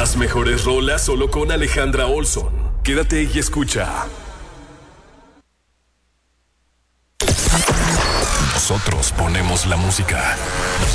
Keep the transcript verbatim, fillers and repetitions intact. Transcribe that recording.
Las mejores rolas solo con Alejandra Olson. Quédate y escucha. Nosotros ponemos la música.